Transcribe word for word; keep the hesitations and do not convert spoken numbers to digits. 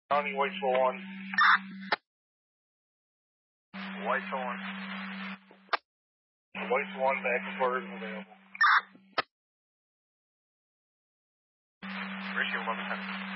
County, Whitesville one. Whitesville one. Whitesville one, back and forward is available. Ratio eleven ten.